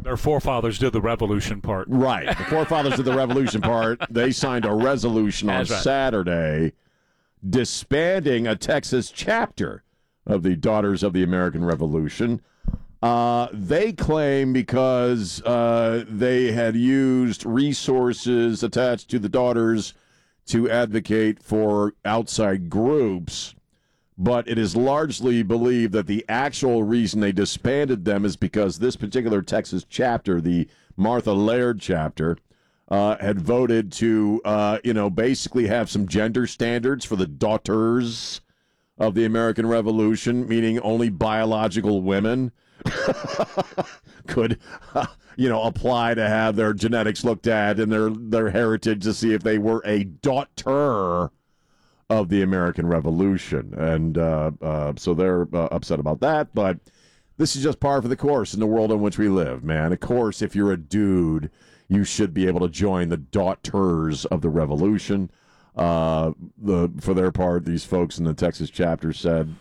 Their forefathers did the revolution part. Right. The forefathers did the revolution part. They signed a resolution on Saturday disbanding a Texas chapter of the Daughters of the American Revolution. They claim because they had used resources attached to the Daughters to advocate for outside groups, but it is largely believed that the actual reason they disbanded them is because this particular Texas chapter, the Martha Laird chapter, had voted to, basically have some gender standards for the Daughters of the American Revolution, meaning only biological women could, apply to have their genetics looked at and their heritage to see if they were a daughter of the American Revolution. And so they're upset about that. But this is just par for the course in the world in which we live, man. Of course, if you're a dude, you should be able to join the Daughters of the Revolution. For their part, these folks in the Texas chapter said,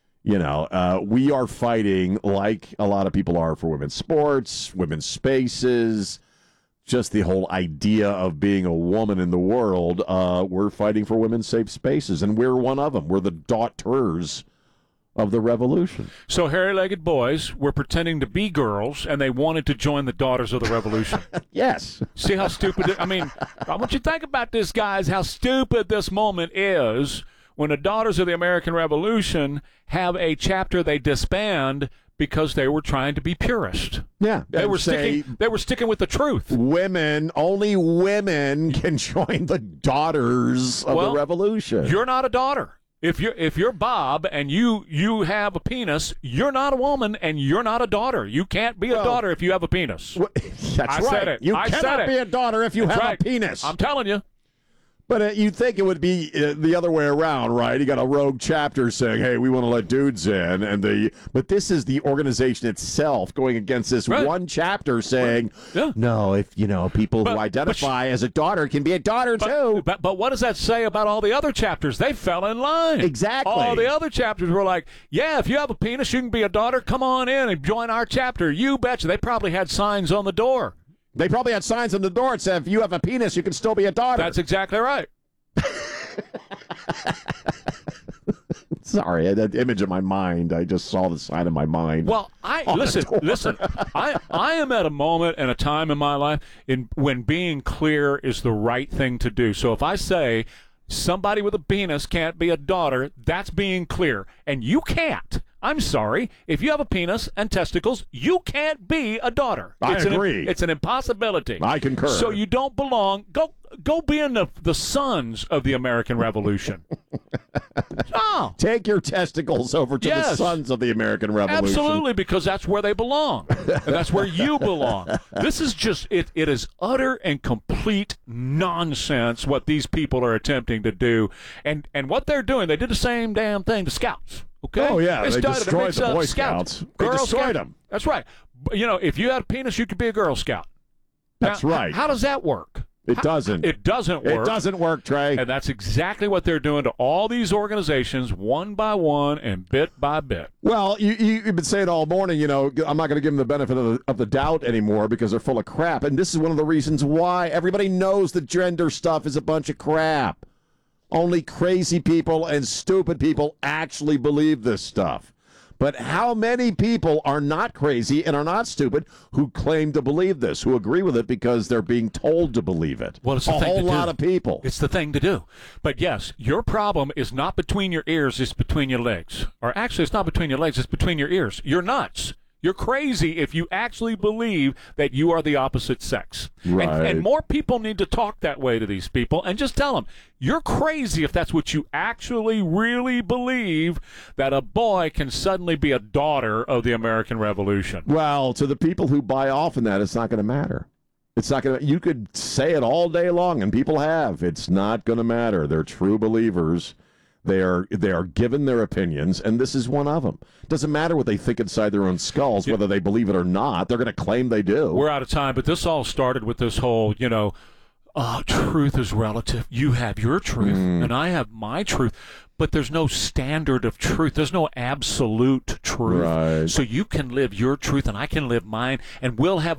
we are fighting like a lot of people are for women's sports, women's spaces, just the whole idea of being a woman in the world. We're fighting for women's safe spaces, and we're one of them. We're the Daughters of the Revolution. So hairy-legged boys were pretending to be girls, and they wanted to join the Daughters of the Revolution. Yes. See how stupid I want you to think about this, guys, how stupid this moment is when the Daughters of the American Revolution have a chapter they disband because they were trying to be purist. Yeah. They were sticking with the truth. Only women can join the Daughters of the Revolution. You're not a daughter. If you're Bob and you have a penis, you're not a woman and you're not a daughter. You can't be a daughter if you have a penis. That's right. Said it. You cannot be a daughter if you have right. a penis. I'm telling you. But you'd think it would be the other way around, right? You got a rogue chapter saying, hey, we want to let dudes in. But this is the organization itself going against this one chapter saying, no, if, people who identify as a daughter can be a daughter too. But what does that say about all the other chapters? They fell in line. Exactly. All the other chapters were like, yeah, if you have a penis, you can be a daughter. Come on in and join our chapter. You betcha. They probably had signs on the door. They probably had signs on the door that said, if you have a penis, you can still be a daughter. That's exactly right. Sorry, that image in my mind. I just saw the sign in my mind. Well, listen. I am at a moment and a time in my life when being clear is the right thing to do. So if I say somebody with a penis can't be a daughter, that's being clear. And you can't. I'm sorry. If you have a penis and testicles, you can't be a daughter. I agree. It's an impossibility. I concur. So you don't belong. Go be in the sons of the American Revolution. Take your testicles over to the sons of the American Revolution. Absolutely, because that's where they belong. And that's where you belong. This is just, it is utter and complete nonsense what these people are attempting to do. And what they're doing, they did the same damn thing to Scouts. Okay? Oh, yeah. They destroyed the Boy Scouts. They destroyed them. That's right. If you had a penis, you could be a Girl Scout. That's right. How does that work? It doesn't. It doesn't work. It doesn't work, Trey. And that's exactly what they're doing to all these organizations, one by one and bit by bit. Well, you've been saying all morning, I'm not going to give them the benefit of the doubt anymore because they're full of crap. And this is one of the reasons why everybody knows the gender stuff is a bunch of crap. Only crazy people and stupid people actually believe this stuff. But how many people are not crazy and are not stupid who claim to believe this, who agree with it because they're being told to believe it? Well, it's the thing whole lot of people. It's the thing to do. But yes, your problem is not between your ears, it's between your legs. Or actually, it's not between your legs, it's between your ears. You're nuts. You're crazy if you actually believe that you are the opposite sex. Right. And more people need to talk that way to these people and just tell them, you're crazy if that's what you actually really believe, that a boy can suddenly be a daughter of the American Revolution. Well, to the people who buy off in that, it's not going to matter. It's not going to. You could say it all day long, and people have. It's not going to matter. They're true believers. They are given their opinions, and this is one of them. Doesn't matter what they think inside their own skulls, whether they believe it or not. They're going to claim they do. We're out of time, but this all started with this whole, truth is relative. You have your truth, and I have my truth. But there's no standard of truth. There's no absolute truth. Right. So you can live your truth, and I can live mine, and we'll have